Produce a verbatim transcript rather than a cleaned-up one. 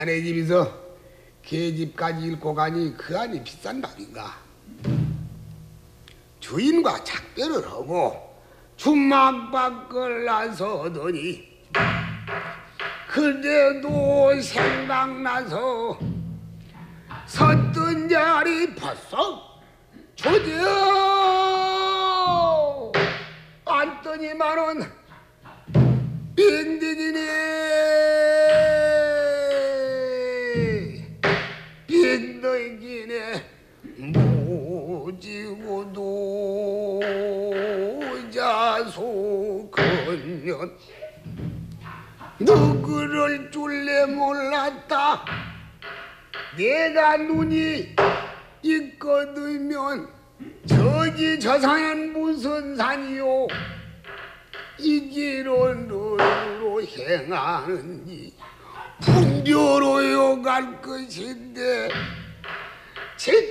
내 집에서 계집까지 읽고 가니 그 안이 비싼 밥인가. 주인과 작별을 하고 주막 밖을 나서더니 그래도 생각나서 섰던 자리 벌썩 조져 앉더니만은 빈디기네 빈디기네 모지고도 자소건년 너그럴 줄래 몰랐다. 내가 눈이 있거든면 저기 저 산은 무슨 산이요 이 길은 어디로 행하는지 풍교로요 갈 것인데